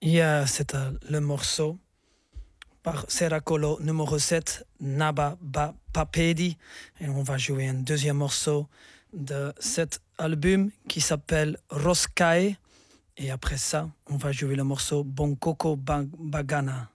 C'était le morceau par Seracolo numéro 7, Naba Ba Papedi. Et on va jouer un deuxième morceau de cet album qui s'appelle Roscae. Et après ça, on va jouer le morceau Bon Coco Bagana.